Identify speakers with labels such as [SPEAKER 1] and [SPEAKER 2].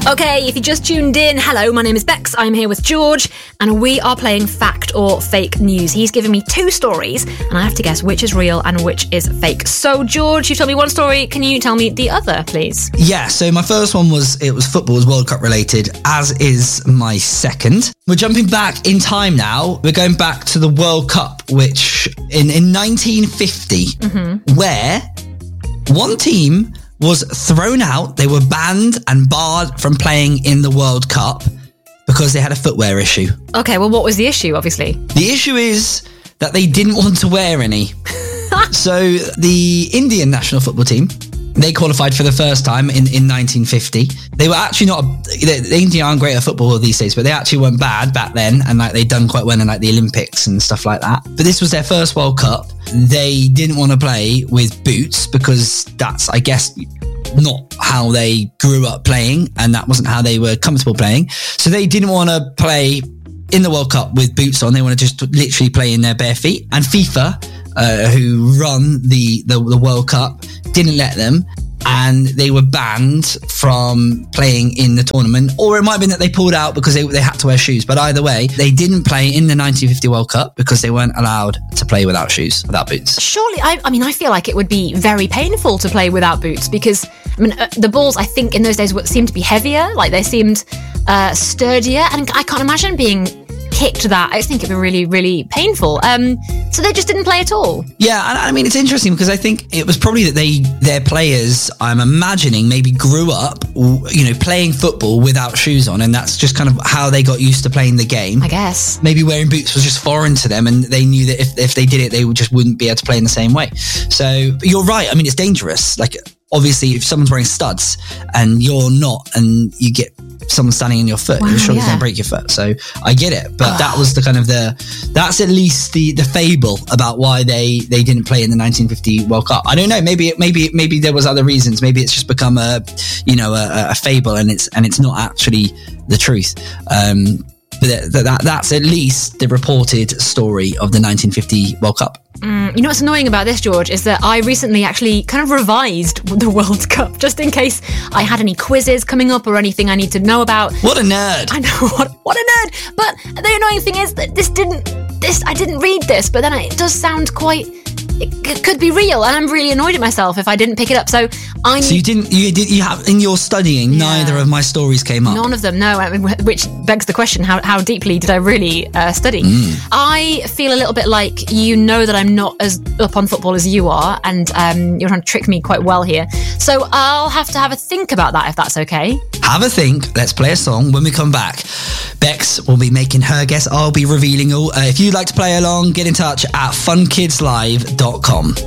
[SPEAKER 1] Okay, if you just tuned in, hello, my name is Bex, I'm here with George, and we are playing Fact or Fake News. He's given me 2 stories, and I have to guess which is real and which is fake. So, George, you've told me one story, can you tell me the other, please?
[SPEAKER 2] Yeah, so my first one was football, was World Cup related, as is my second. We're jumping back in time now. We're going back to the World Cup, which in 1950, where one team was thrown out. They were banned and barred from playing in the World Cup because they had a footwear issue.
[SPEAKER 1] Okay, well, what was the issue, obviously?
[SPEAKER 2] The issue is that they didn't want to wear any. So the Indian national football team, they qualified for the first time in 1950. They were actually not, the India aren't great at football these days, but they actually weren't bad back then. And like they'd done quite well in like the Olympics and stuff like that. But this was their first World Cup. They didn't want to play with boots because that's, I guess, not how they grew up playing. And that wasn't how they were comfortable playing. So they didn't want to play in the World Cup with boots on. They want to just literally play in their bare feet. And FIFA, who run the World Cup, didn't let them, and they were banned from playing in the tournament. Or it might have been that they pulled out because they had to wear shoes. But either way, they didn't play in the 1950 World Cup because they weren't allowed to play without shoes, without boots.
[SPEAKER 1] Surely, I mean, I feel like it would be very painful to play without boots because, I mean, the balls, I think, in those days seemed to be heavier, like they seemed sturdier, and I can't imagine being kicked that. I just think it'd be really, really painful. So they just didn't play at all.
[SPEAKER 2] Yeah, and I mean, it's interesting because I think it was probably that their players, I'm imagining, maybe grew up, playing football without shoes on, and that's just kind of how they got used to playing the game.
[SPEAKER 1] I guess.
[SPEAKER 2] Maybe wearing boots was just foreign to them, and they knew that if they did it, they just wouldn't be able to play in the same way. So you're right. I mean, it's dangerous. Like, obviously, if someone's wearing studs and you're not, and you get someone standing in your foot, you're surely going to break your foot. So I get it, but that was the kind of that's at least the fable about why they didn't play in the 1950 World Cup. I don't know. Maybe there was other reasons. Maybe it's just become a fable, and it's not actually the truth. But that's at least the reported story of the 1950 World Cup.
[SPEAKER 1] You know what's annoying about this, George, is that I recently actually kind of revised the World Cup just in case I had any quizzes coming up or anything I need to know about.
[SPEAKER 2] What a nerd!
[SPEAKER 1] I know, what a nerd! But the annoying thing is that I didn't read this, but then it does sound quite... It could be real, and I'm really annoyed at myself if I didn't pick it up. So you have in your studying, neither of my stories came up. None of them, no. I mean, which begs the question: how deeply did I really study? I feel a little bit like you know that I'm not as up on football as you are, and you're trying to trick me quite well here. So I'll have to have a think about that if that's okay.
[SPEAKER 2] Have a think. Let's play a song. When we come back, Bex will be making her guess. I'll be revealing all. If you'd like to play along, get in touch at funkidslive.com.